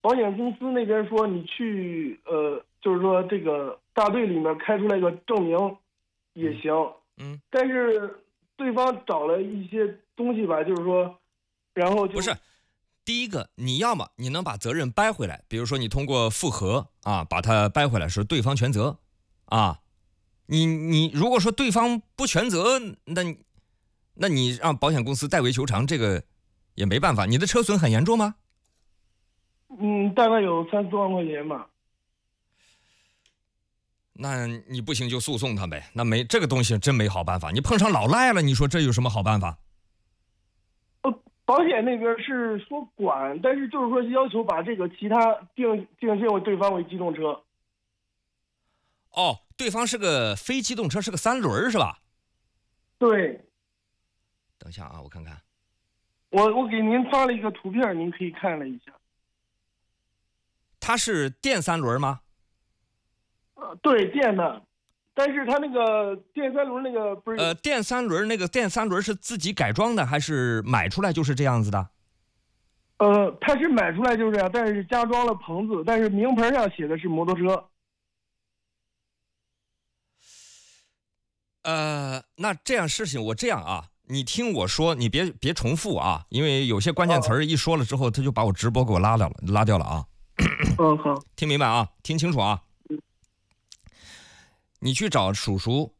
保险公司那边说你去就是说这个大队里面开出来个证明也行，但是对方找了一些东西吧，就是说，然后就不是。第一个，你要么你能把责任掰回来，比如说你通过复核啊，把它掰回来是对方全责啊。你如果说对方不全责，那你让保险公司代为求偿，这个也没办法。你的车损很严重吗？ 大概有30多万块钱吧。 那你不行就诉讼他呗。那这个东西真没好办法。你碰上老赖了，你说这有什么好办法？ 保险那边是说管，但是就是说要求把这个其他定性为对方为机动车。 哦，对方是个非机动车，是个3轮是吧？ 对。 等一下啊，我看看。 我给您发了一个图片，您可以看了一下。 它是电3轮吗？ 对，电的。但是它那个电3轮那个不是电3轮是自己改装的还是买出来就是这样子的？ 它是买出来就是这样，但是加装了棚子，但是名牌上写的是摩托车。 那这样事情我这样啊，你听我说，你别重复啊，因为有些关键词一说了之后，他就把我直播给我拉掉了啊。 好， 听明白啊，听清楚啊。你去找叔叔